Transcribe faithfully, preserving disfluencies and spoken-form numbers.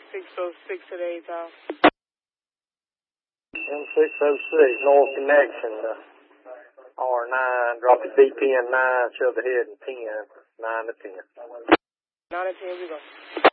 six oh six to the eight tower. M six oh six, north connection, uh, R nine, drop the B P N nine, shove the head in ten, nine to ten. nine to ten, we go.